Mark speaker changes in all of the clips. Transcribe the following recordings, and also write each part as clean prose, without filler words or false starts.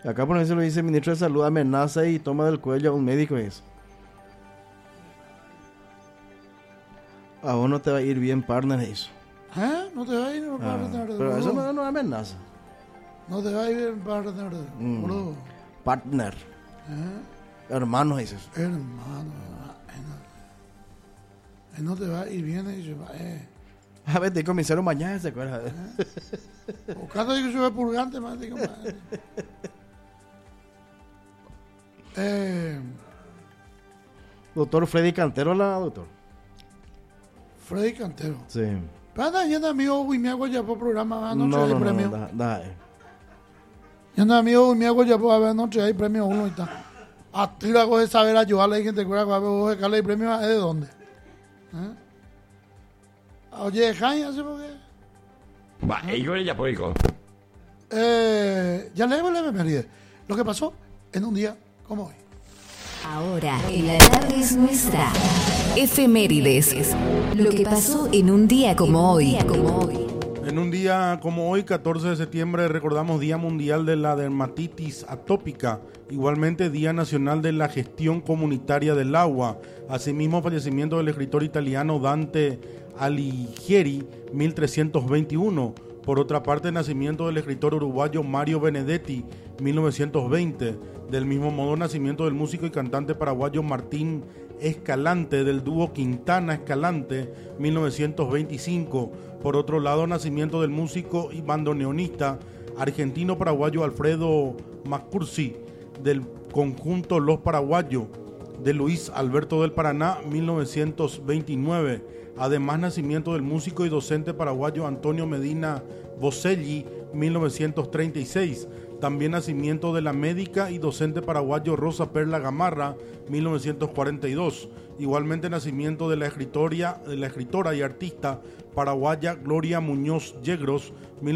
Speaker 1: Acá por eso lo dice el ministro de Salud, amenaza y toma del cuello a un médico y eso. A vos no te va a ir bien, partner, eso.
Speaker 2: No te va a ir bien, partner.
Speaker 1: Pero eso no es amenaza.
Speaker 2: No te va a ir bien, partner. Boludo.
Speaker 1: Partner. Hermano, dices.
Speaker 2: Hermano. No te va a ir bien, eso.
Speaker 1: A ver, te comenzaron mañana, ¿se acuerdan?
Speaker 2: Buscando que sube purgante, más digo,
Speaker 1: Doctor Freddy Cantero, la doctor.
Speaker 2: Freddy Cantero.
Speaker 1: Sí.
Speaker 2: Pero anda yendo amigo Guimiago ya por programa anoche
Speaker 1: No,
Speaker 2: hay
Speaker 1: no,
Speaker 2: premio.
Speaker 1: no,
Speaker 2: Yendo amigo Guimiago ya por ver anoche hay premio uno y tal. A ti lo hago de saber ayudarle hay gente que cura vos dejarle el premio de dónde. Oye, Jaime, ¿hace por qué?
Speaker 3: Va, yo ya puedo ir.
Speaker 2: Ya leemos la efeméride. Lo que pasó en un día como hoy.
Speaker 4: Ahora, en la tarde es nuestra. Efemérides. Lo que pasó en un día como hoy.
Speaker 5: En un día como hoy, 14 de septiembre, recordamos Día Mundial de la Dermatitis Atópica, igualmente Día Nacional de la Gestión Comunitaria del Agua, asimismo fallecimiento del escritor italiano Dante Alighieri, 1321. Por otra parte, nacimiento del escritor uruguayo Mario Benedetti, 1920. Del mismo modo, nacimiento del músico y cantante paraguayo Martín Escalante, del dúo Quintana Escalante, 1925. Por otro lado, nacimiento del músico y bandoneonista argentino-paraguayo Alfredo Macursi, del conjunto Los Paraguayos, de Luis Alberto del Paraná, 1929. Además, nacimiento del músico y docente paraguayo Antonio Medina Boselli, 1936. También nacimiento de la médica y docente paraguayo Rosa Perla Gamarra, 1942. Igualmente nacimiento de la escritora y artista paraguaya Gloria Muñoz Yegros,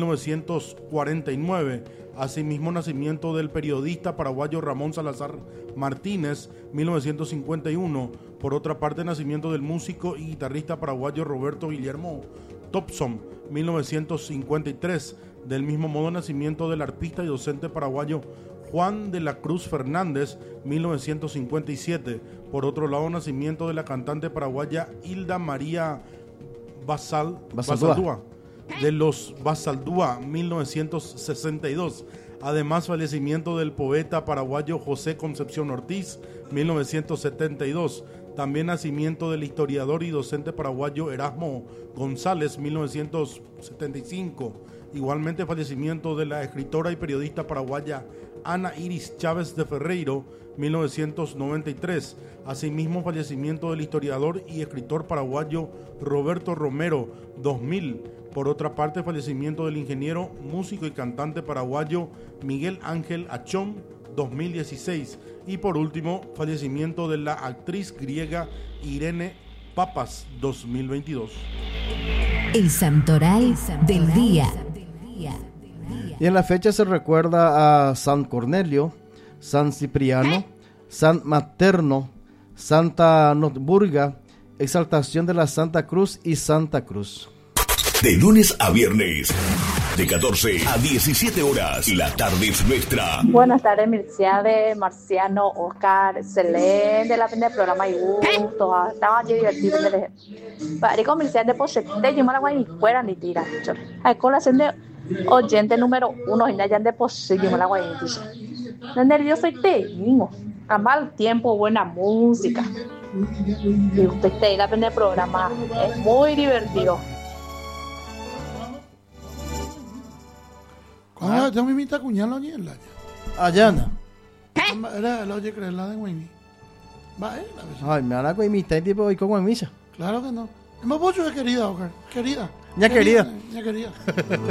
Speaker 5: 1949. Asimismo, nacimiento del periodista paraguayo Ramón Salazar Martínez, 1951. Por otra parte, nacimiento del músico y guitarrista paraguayo Roberto Guillermo Thompson, 1953. Del mismo modo, nacimiento del arpista y docente paraguayo Juan de la Cruz Fernández, 1957. Por otro lado, nacimiento de la cantante paraguaya Hilda María Basaldúa, de los Basaldúa, 1962. Además, fallecimiento del poeta paraguayo José Concepción Ortiz, 1972. También nacimiento del historiador y docente paraguayo Erasmo González, 1975. Igualmente fallecimiento de la escritora y periodista paraguaya Ana Iris Chávez de Ferreiro, 1993. Asimismo, fallecimiento del historiador y escritor paraguayo Roberto Romero, 2000. Por otra parte, fallecimiento del ingeniero, músico y cantante paraguayo Miguel Ángel Achón, 2016. Y por último, fallecimiento de la actriz griega Irene Papas, 2022.
Speaker 4: El santoral del día.
Speaker 1: Y en la fecha se recuerda a San Cornelio, San Cipriano, San Materno, Santa Notburga, Exaltación de la Santa Cruz y Santa Cruz.
Speaker 6: De lunes a viernes, de 14 a 17 horas, la tarde es nuestra.
Speaker 7: Buenas tardes, Mirciade, Marciano, Oscar, excelente la pena del programa y gusto. Estaba allí divertido. Para con Mirciade, pues yo me la voy a ir fuera ni tira. Hay colación de oyente número 1 y no hayan de posible, me la voy a ir. No es nervioso y tengo. A mal tiempo, buena música. Y usted está ahí la pena del programa. Es muy divertido.
Speaker 2: ¿Cómo te me imita cuñalo allí en la
Speaker 1: Ayana.
Speaker 2: Era el oye creer la de Guaymi. Va, la vez.
Speaker 1: Ay, me hará con imitar tipo hoy con misa.
Speaker 2: Claro que no. Hemos mucho de querida, Oscar. Querida.
Speaker 1: Ya querida.
Speaker 2: Ya querida.